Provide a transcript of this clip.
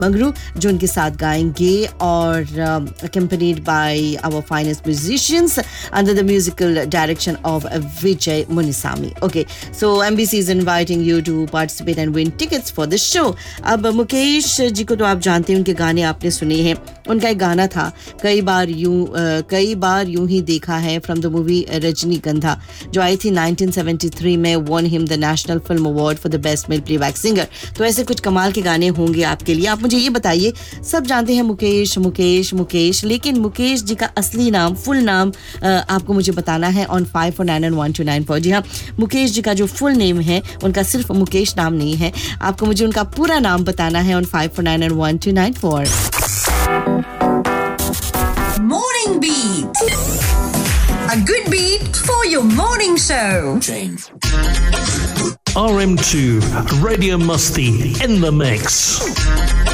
मंगरू जो उनके साथ गाएंगे और accompanied by our finest musicians under the musical direction of Vijay Munisamy. Okay, so MBC is inviting you to participate and win tickets for the show. अब मुकेश जी को तो आप जानते हैं, उनके गाने आपने सुने हैं. उनका एक गाना था कई बार यूं ही देखा है फ्रॉम द मूवी रजनीगंधा जो आई थी 1973 में, won him the National Film Award for the Best Male Playback Singer. तो ऐसे कुछ कमाल के गाने होंगे आपके लिए. आप मुझे ये बताइए, सब जानते हैं मुकेश मुकेश मुकेश, लेकिन मुकेश जी का असली नाम, फुल नाम आपको मुझे बताना है on 54991294. जी हाँ, मुकेश जी का जो फुल नेम है उनका सिर्फ मुकेश नाम नहीं है, आपको मुझे उनका पूरा नाम बताना है on 54991294. Morning Beat. A good beat for your morning show. RM2 Radio Musty in the mix.